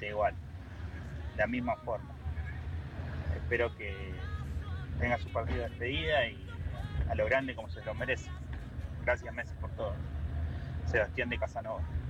exactamente igual, de la misma forma. Espero que tenga su partido de despedida y a lo grande como se lo merece. Gracias Messi por todo. Sebastián de Casanova.